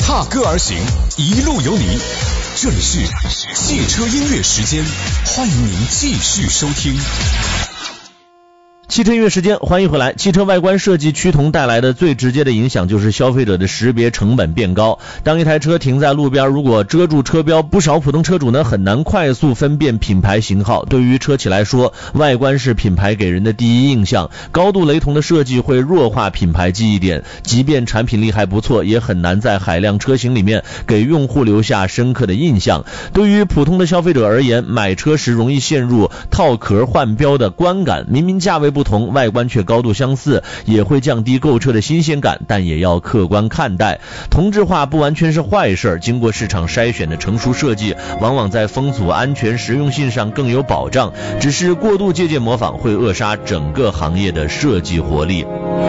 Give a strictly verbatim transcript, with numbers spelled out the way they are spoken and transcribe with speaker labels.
Speaker 1: 踏歌而行，一路有你。这里是汽车音乐时间，欢迎您继续收听。
Speaker 2: 汽车音乐时间，欢迎回来。汽车外观设计趋同带来的最直接的影响就是消费者的识别成本变高。当一台车停在路边，如果遮住车标，不少普通车主呢很难快速分辨品牌型号。对于车企来说，外观是品牌给人的第一印象，高度雷同的设计会弱化品牌记忆点，即便产品力还不错，也很难在海量车型里面给用户留下深刻的印象。对于普通的消费者而言，买车时容易陷入套壳换标的观感，明明价位不同，外观却高度相似，也会降低购车的新鲜感，但也要客观看待。同质化不完全是坏事，经过市场筛选的成熟设计，往往在风阻、安全、实用性上更有保障，只是过度借鉴模仿会扼杀整个行业的设计活力。